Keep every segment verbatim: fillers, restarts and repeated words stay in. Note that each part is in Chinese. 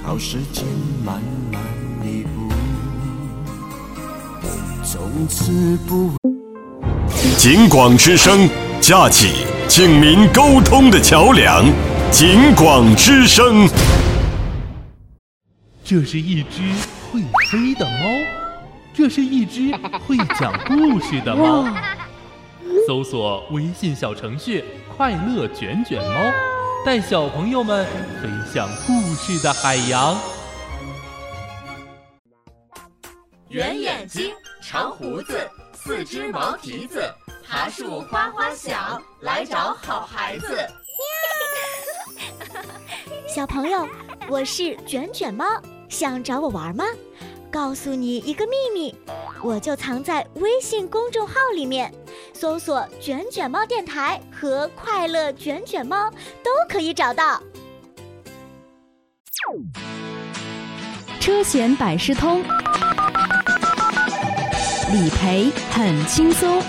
好时间慢慢弥补，从此不。 警广之声，架起警民沟通的桥梁。警广之声。 这是一只会飞的猫，这是一只会讲故事的猫。搜索微信小程序快乐卷卷猫，带小朋友们飞向故事的海洋。 圆眼睛，长胡子，四只毛蹄子，爬树哗哗响，来找好孩子。 小朋友，我是卷卷猫，想找我玩吗？告诉你一个秘密，我就藏在微信公众号里面，搜索卷卷猫电台和快乐卷卷猫都可以找到。 车险百事通，理赔很轻松。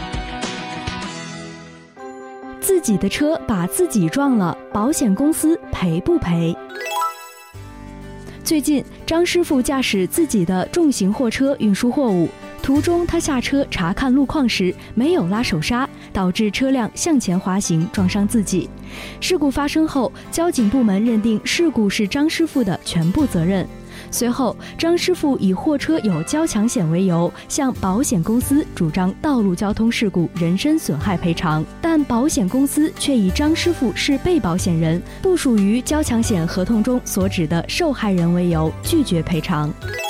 自己的车把自己撞了，保险公司赔不赔？最近，张师傅驾驶自己的重型货车运输货物，途中他下车查看路况时没有拉手刹，导致车辆向前滑行，撞伤自己。事故发生后，交警部门认定事故是张师傅的全部责任。随后，张师傅以货车有交强险为由，向保险公司主张道路交通事故人身损害赔偿，但保险公司却以张师傅是被保险人，不属于交强险合同中所指的受害人为由，拒绝赔偿。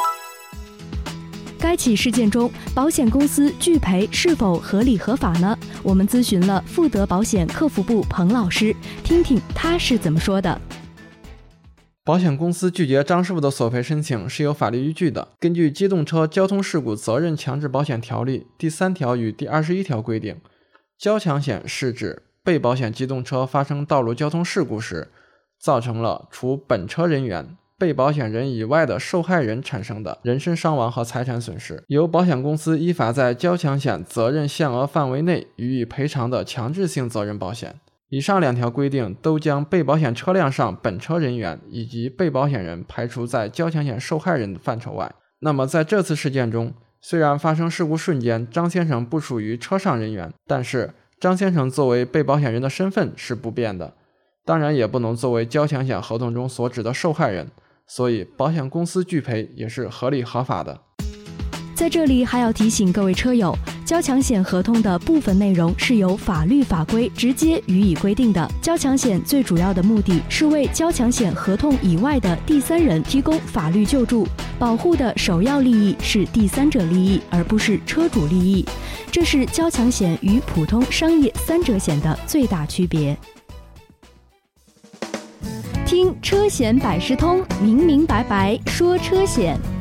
该起事件中，保险公司拒赔是否合理合法呢？我们咨询了富德保险客服部彭老师，听听他是怎么说的。 保险公司拒绝张师傅的索赔申请是有法律依据的。根据《机动车交通事故责任强制保险条例》第三条与第二十一条规定，交强险是指被保险机动车发生道路交通事故时，造成了除本车人员、被保险人以外的受害人产生的人身伤亡和财产损失，由保险公司依法在交强险责任限额范围内予以赔偿的强制性责任保险。以上两条规定都将被保险车辆上本车人员以及被保险人排除在交强险受害人的范畴外。那么在这次事件中，虽然发生事故瞬间张先生不属于车上人员，但是张先生作为被保险人的身份是不变的，当然也不能作为交强险合同中所指的受害人，所以保险公司拒赔也是合理合法的。 在这里还要提醒各位车友，交强险合同的部分内容是由法律法规直接予以规定的。交强险最主要的目的是为交强险合同以外的第三人提供法律救助，保护的首要利益是第三者利益，而不是车主利益。这是交强险与普通商业三者险的最大区别。听车险百事通，明明白白说车险。